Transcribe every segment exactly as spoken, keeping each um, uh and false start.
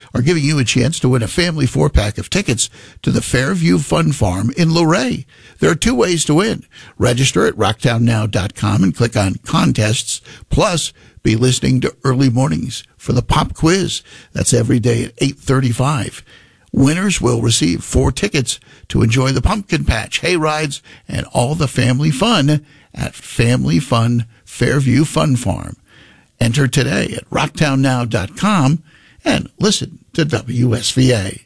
are giving you a chance to win a family four-pack of tickets to the Fairview Fun Farm in Luray. There are two ways to win. Register at rocktown now dot com and click on Contests. Plus, be listening to Early Mornings for the pop quiz. That's every day at eight thirty-five. Winners will receive four tickets to enjoy the pumpkin patch, hay rides, and all the family fun at Family Fun Fairview Fun Farm. Enter today at rocktown now dot com and listen to W S V A.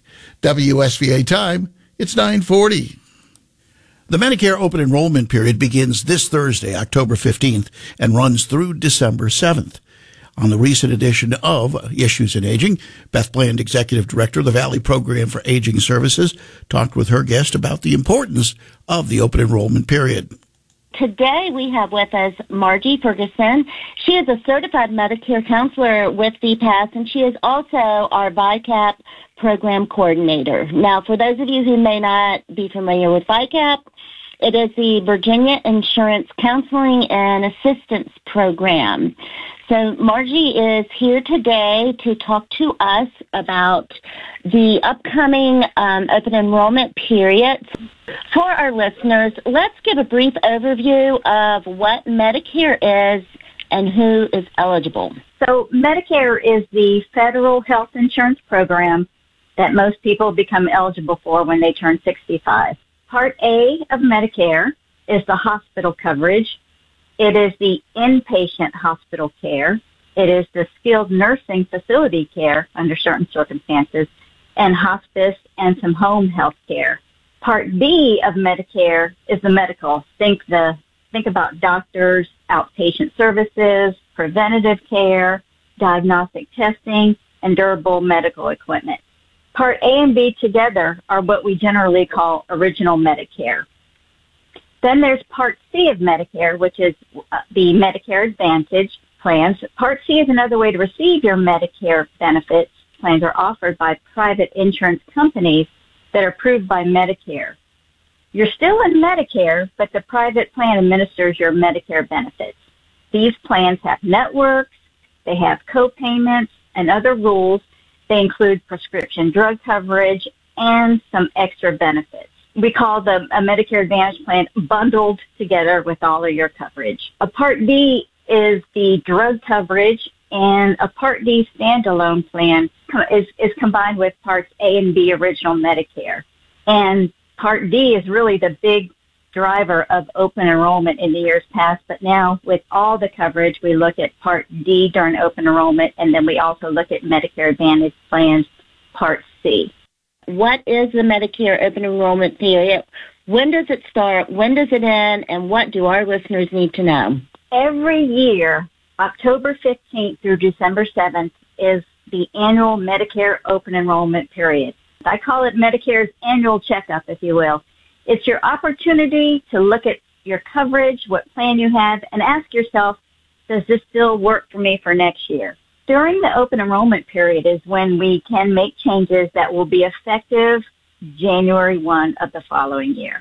W S V A time, it's nine forty. The Medicare open enrollment period begins this Thursday, October fifteenth, and runs through December seventh. On the recent edition of Issues in Aging, Beth Bland, Executive Director of the Valley Program for Aging Services, talked with her guest about the importance of the open enrollment period. Today we have with us Margie Ferguson. She is a certified Medicare counselor with V PASS, and she is also our V I CAP program coordinator. Now, for those of you who may not be familiar with V I CAP, it is the Virginia Insurance Counseling and Assistance Program. So Margie is here today to talk to us about the upcoming um, open enrollment period. For our listeners, let's give a brief overview of what Medicare is and who is eligible. So Medicare is the federal health insurance program that most people become eligible for when they turn sixty-five. Part A of Medicare is the hospital coverage. It is the inpatient hospital care. It is the skilled nursing facility care under certain circumstances, and hospice and some home health care. Part B of Medicare is the medical. Think the think about doctors, outpatient services, preventative care, diagnostic testing, and durable medical equipment. Part A and B together are what we generally call original Medicare. Then there's Part C of Medicare, which is the Medicare Advantage plans. Part C is another way to receive your Medicare benefits. Plans are offered by private insurance companies that are approved by Medicare. You're still in Medicare, but the private plan administers your Medicare benefits. These plans have networks, they have co-payments, and other rules. They include prescription drug coverage and some extra benefits. We call the a Medicare Advantage plan bundled together with all of your coverage. A Part D is the drug coverage, and a Part D standalone plan is, is combined with Parts A and B original Medicare. And Part D is really the big driver of open enrollment in the years past, but now with all the coverage, we look at Part D during open enrollment, and then we also look at Medicare Advantage plans, Part C. What is the Medicare open enrollment period? When does it start? When does it end? And what do our listeners need to know? Every year, October fifteenth through December seventh is the annual Medicare open enrollment period. I call it Medicare's annual checkup, if you will. It's your opportunity to look at your coverage, what plan you have, and ask yourself, does this still work for me for next year? During the open enrollment period is when we can make changes that will be effective January first of the following year.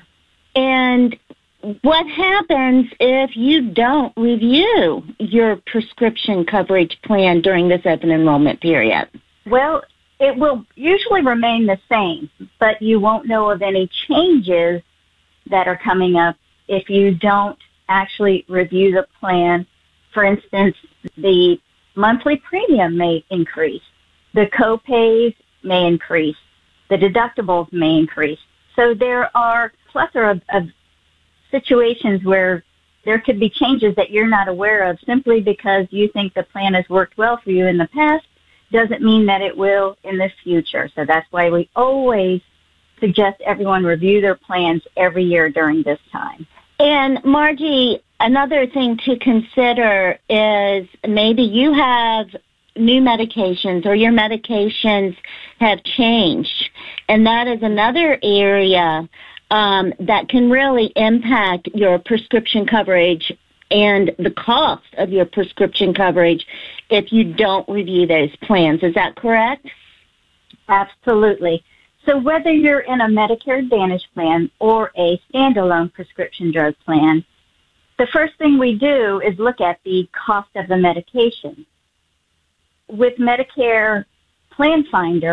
And what happens if you don't review your prescription coverage plan during this open enrollment period? Well, it will usually remain the same, but you won't know of any changes that are coming up if you don't actually review the plan. For instance, the monthly premium may increase. The co-pays may increase. The deductibles may increase. So there are a plethora of, of situations where there could be changes that you're not aware of simply because you think the plan has worked well for you in the past doesn't mean that it will in the future. So that's why we always suggest everyone review their plans every year during this time. And Margie, another thing to consider is maybe you have new medications or your medications have changed. And that is another area um, that can really impact your prescription coverage and the cost of your prescription coverage if you don't review those plans. Is that correct? Absolutely. So whether you're in a Medicare Advantage plan or a standalone prescription drug plan, the first thing we do is look at the cost of the medication. With Medicare Plan Finder,